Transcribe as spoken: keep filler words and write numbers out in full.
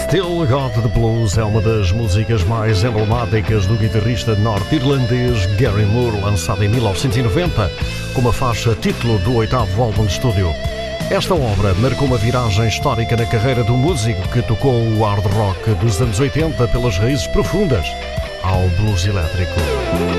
Still Got the Blues é uma das músicas mais emblemáticas do guitarrista norte-irlandês Gary Moore, lançada em mil novecentos e noventa, como a faixa título do oitavo álbum de estúdio. Esta obra marcou uma viragem histórica na carreira do músico que tocou o hard rock dos anos oitenta pelas raízes profundas ao blues elétrico.